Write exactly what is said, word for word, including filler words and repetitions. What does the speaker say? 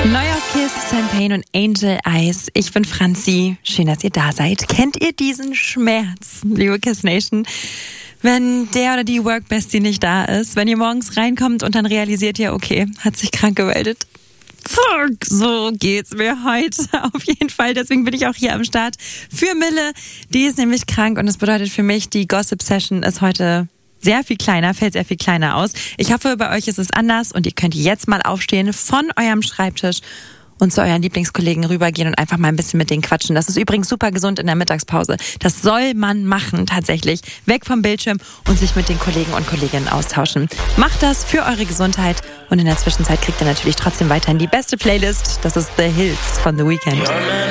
Neu auf Kiss, Champagne und Angel Eyes. Ich bin Franzi. Schön, dass ihr da seid. Kennt ihr diesen Schmerz, liebe Kiss Nation? Wenn der oder die Workbestie nicht da ist, wenn ihr morgens reinkommt und dann realisiert ihr, okay, hat sich krank gemeldet. Fuck, so geht's mir heute auf jeden Fall. Deswegen bin ich auch hier am Start für Mille. Die ist nämlich krank und das bedeutet für mich, die Gossip-Session ist heute sehr viel kleiner, fällt sehr viel kleiner aus. Ich hoffe, bei euch ist es anders und ihr könnt jetzt mal aufstehen von eurem Schreibtisch und zu euren Lieblingskollegen rübergehen und einfach mal ein bisschen mit denen quatschen. Das ist übrigens super gesund in der Mittagspause. Das soll man machen tatsächlich. Weg vom Bildschirm und sich mit den Kollegen und Kolleginnen austauschen. Macht das für eure Gesundheit und in der Zwischenzeit kriegt ihr natürlich trotzdem weiterhin die beste Playlist. Das ist The Hills von The Weeknd.